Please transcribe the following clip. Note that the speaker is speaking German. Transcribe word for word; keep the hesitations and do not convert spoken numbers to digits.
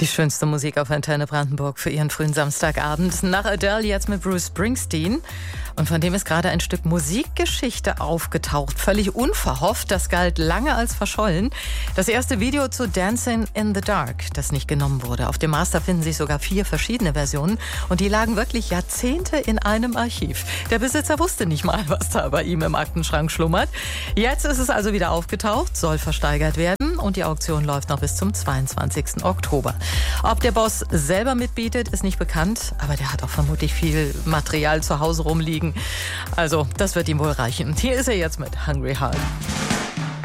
Die schönste Musik auf Antenne Brandenburg für Ihren frühen Samstagabend. Nach Adele jetzt mit Bruce Springsteen. Und von dem ist gerade ein Stück Musikgeschichte aufgetaucht. Völlig unverhofft. Das galt lange als verschollen. Das erste Video zu Dancing in the Dark, das nicht genommen wurde. Auf dem Master finden sich sogar vier verschiedene Versionen. Und die lagen wirklich Jahrzehnte in einem Archiv. Der Besitzer wusste nicht mal, was da bei ihm im Aktenschrank schlummert. Jetzt ist es also wieder aufgetaucht, soll versteigert werden. Und die Auktion läuft noch bis zum zweiundzwanzigsten Oktober. Ob der Boss selber mitbietet, ist nicht bekannt. Aber der hat auch vermutlich viel Material zu Hause rumliegen. Also, das wird ihm wohl reichen. Hier ist er jetzt mit Hungry Heart.